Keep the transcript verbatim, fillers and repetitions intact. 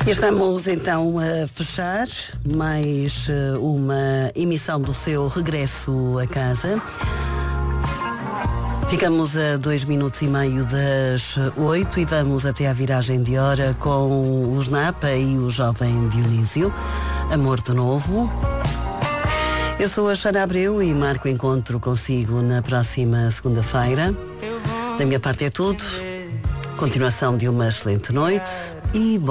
E estamos então a fechar mais uma emissão do seu regresso a casa. Ficamos a dois minutos e meio das oito e vamos até à viragem de hora com os Napa e o jovem Dionísio. Amor de Novo. Eu sou a Xana Abreu e marco encontro consigo na próxima segunda-feira. Da minha parte é tudo. Continuação de uma excelente noite e bom